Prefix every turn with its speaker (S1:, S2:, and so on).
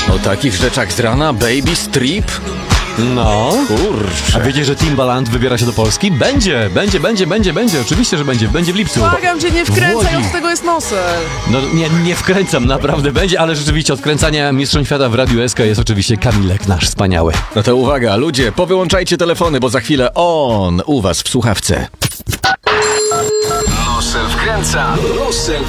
S1: O takich rzeczach z rana? Baby strip?
S2: No.
S1: Kurczę.
S2: A wiecie, że Timbaland wybiera się do Polski? Będzie. Oczywiście, że będzie. Będzie w lipcu.
S3: Błagam cię, nie wkręcaj,
S2: Łodzi.
S3: od tego jest nosem.
S2: No nie wkręcam, naprawdę będzie, ale rzeczywiście od kręcania Mistrzostw Świata w Radiu SK jest oczywiście Kamilek nasz wspaniały.
S1: No to uwaga, ludzie, powyłączajcie telefony, bo za chwilę on u was w słuchawce.
S4: Nosem wkręca, nosem